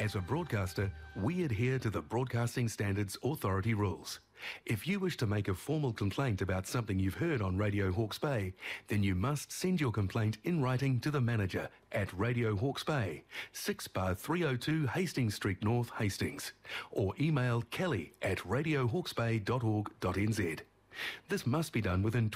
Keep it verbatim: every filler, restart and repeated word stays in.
As a broadcaster, we adhere to the Broadcasting Standards Authority rules. If you wish to make a formal complaint about something you've heard on Radio Hawke's Bay, then you must send your complaint in writing to the manager at Radio Hawke's Bay, six bar three oh two Hastings Street North, Hastings, or email kelly at radio hawkes bay dot org dot n z. This must be done within